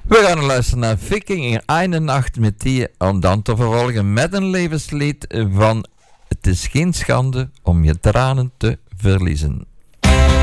We gaan luisteren naar Viking in eine nacht met die, om dan te vervolgen met een levenslied van Het is geen schande om je tranen te verliezen.